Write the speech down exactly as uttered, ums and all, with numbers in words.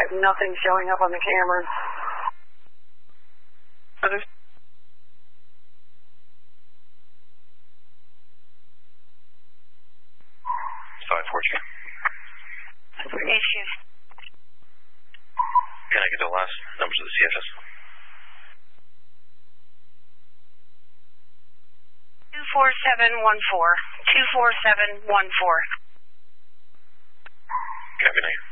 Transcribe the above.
have nothing showing up on the camera. Others? five fourteen. Issues. Can I get the last numbers of the C F S? two four seven one four. two four seven one four. Copy, night.